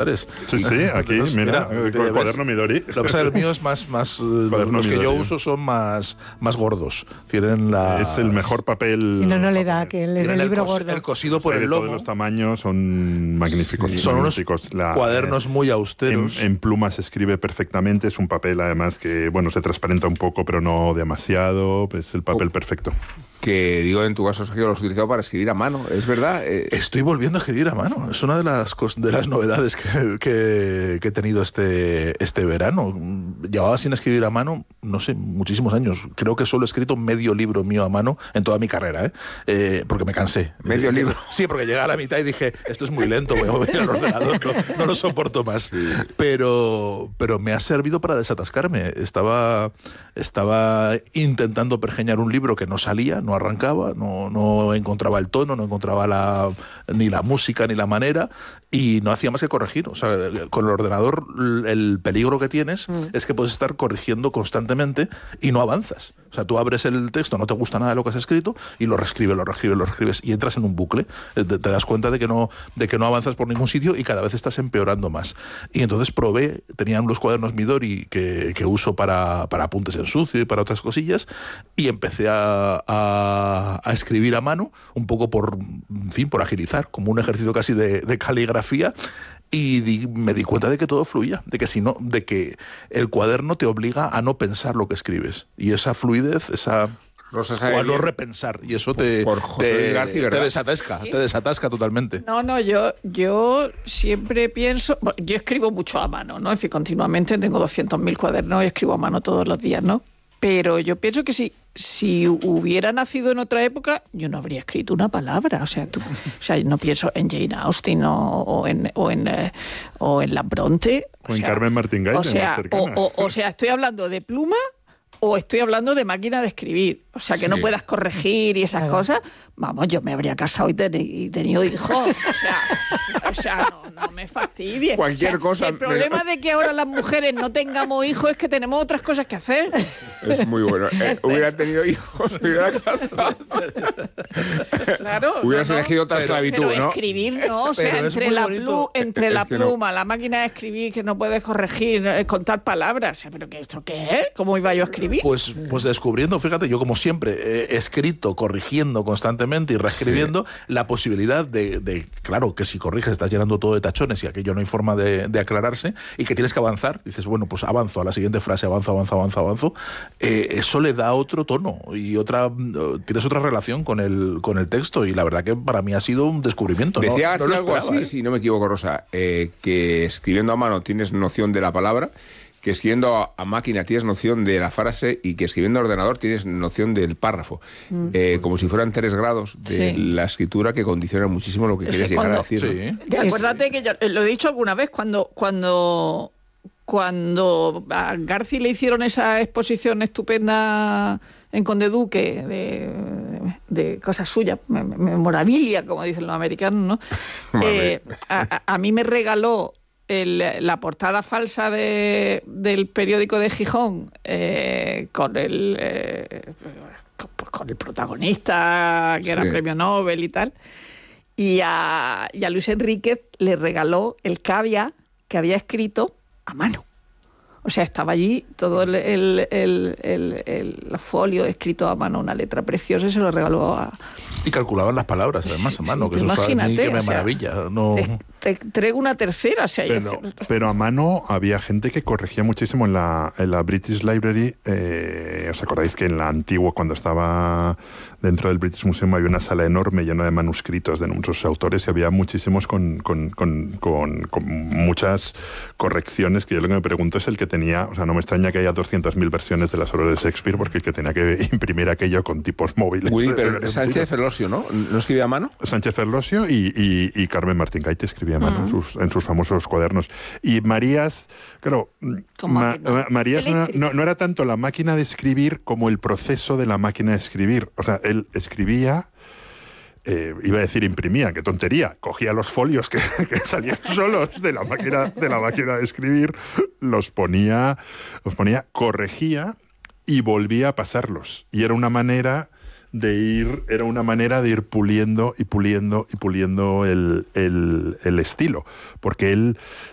ejemplares. Sí, aquí, mira, el cuaderno Midori. Lo que pasa es que el mío es más los que yo uso son más gordos. Tienen Es el mejor papel. Si no le da, que le dé el libro gordo. El cosido por el lomo. Todos los tamaños son magníficos. Sí, son unos cuadernos muy austeros. En pluma se escribe perfectamente. Es un papel, además, que se transparenta un poco, pero no demasiado. Es el papel perfecto. Que digo, en tu caso, Sergio, lo has utilizado para escribir a mano, ¿es verdad? Estoy volviendo a escribir a mano. Es una de las novedades que he tenido este verano. Llevaba sin escribir a mano, no sé, muchísimos años. Creo que solo he escrito medio libro mío a mano en toda mi carrera, porque me cansé. ¿Medio libro? Sí, porque llegué a la mitad y dije, esto es muy lento, voy a ir al ordenador, no lo soporto más. Sí. Pero me ha servido para desatascarme. Estaba intentando pergeñar un libro que no salía, no arrancaba, no encontraba el tono, no encontraba ni la música ni la manera, y no hacía más que corregir. O sea, con el ordenador el peligro que tienes es que puedes estar corrigiendo constantemente y no avanzas. O sea, tú abres el texto, no te gusta nada de lo que has escrito y lo reescribes y entras en un bucle. Te das cuenta de que no avanzas por ningún sitio y cada vez estás empeorando más. Y entonces tenía unos cuadernos Midori que uso para apuntes en sucio y para otras cosillas, y empecé a escribir a mano, un poco por agilizar, como un ejercicio casi de caligrafía. Y me di cuenta de que todo fluía, de que el cuaderno te obliga a no pensar lo que escribes. Y esa fluidez, o a no repensar, y eso te desatasca totalmente. No, yo siempre pienso... Bueno, yo escribo mucho a mano, ¿no? Es decir, continuamente tengo 200.000 cuadernos y escribo a mano todos los días, ¿no? Pero yo pienso que si hubiera nacido en otra época, yo no habría escrito una palabra. O sea, no pienso en Jane Austen o en la Bronte. O en Carmen Martín Gaite. O sea, estoy hablando de pluma o estoy hablando de máquina de escribir. O sea, que no puedas corregir y esas cosas. Vamos, yo me habría casado y tenido hijos. O sea, no me fastidies. Cualquier cosa. El problema de que ahora las mujeres no tengamos hijos es que tenemos otras cosas que hacer. Es muy bueno. Hubiera tenido hijos, hubiera casado. Claro. Hubieras elegido otra esclavitud, pero ¿no? Escribir, ¿no? O sea, entre la pluma, la máquina de escribir que no puedes corregir, contar palabras. O sea, ¿pero esto qué es? ¿Cómo iba yo a escribir? Pues descubriendo, fíjate, yo como siempre he escrito corrigiendo constantemente y reescribiendo, la posibilidad de, claro, que si corriges estás llenando todo de tachones y aquello no hay forma de aclararse y que tienes que avanzar. Dices, bueno, pues avanzo a la siguiente frase, avanzo. Eso le da otro tono y tienes otra relación con el texto, y la verdad que para mí ha sido un descubrimiento. Decía no algo así, si no me equivoco, Rosa, que escribiendo a mano tienes noción de la palabra, que escribiendo a máquina tienes noción de la frase y que escribiendo a ordenador tienes noción del párrafo. Como si fueran 3 grados de la escritura que condicionan muchísimo lo que quieres llegar a decir. Sí. Acuérdate que yo lo he dicho alguna vez, cuando a Garci le hicieron esa exposición estupenda en Conde Duque de cosas suyas, memorabilia, como dicen los americanos, ¿no? A mí me regaló la portada falsa del periódico de Gijón con el protagonista que era premio Nobel y tal, y a Luis Enríquez le regaló el cavia que había escrito a mano. O sea, estaba allí todo el folio escrito a mano, una letra preciosa, y se lo regaló a... Y calculaban las palabras, además, a mano, que eso imagínate, que me maravilla. No... Te traigo una tercera. O sea, pero a mano había gente que corregía muchísimo en la British Library. ¿Os acordáis que en la antigua, cuando estaba dentro del British Museum, había una sala enorme llena de manuscritos de numerosos autores, y había muchísimos con muchas correcciones, que yo lo que me pregunto es el que tenía, o sea, no me extraña que haya 200.000 versiones de las obras de Shakespeare, porque el que tenía que imprimir aquello con tipos móviles. Uy, pero Sánchez Ferlosio, ¿no? ¿No escribía a mano? Sánchez Ferlosio y Carmen Martín Gaite escribía a mano en sus famosos cuadernos. Y Marías, claro, Marías no era tanto la máquina de escribir como el proceso de la máquina de escribir. O sea, él escribía, iba a decir imprimía, qué tontería, cogía los folios que salían solos de la máquina de escribir, los ponía, corregía y volvía a pasarlos. Y era una manera de ir puliendo el estilo, porque él